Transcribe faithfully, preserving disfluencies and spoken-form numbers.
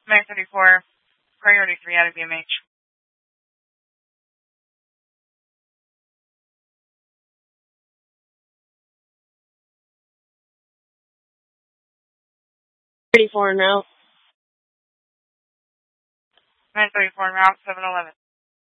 nine thirty-four, priority three out of B M H. thirty-four now. nine thirty-four, route seven eleven.